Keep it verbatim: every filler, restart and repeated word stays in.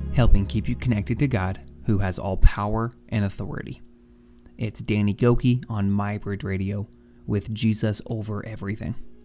helping keep you connected to God, who has all power and authority. It's Danny Gokey on MyBridge Radio with Jesus Over Everything.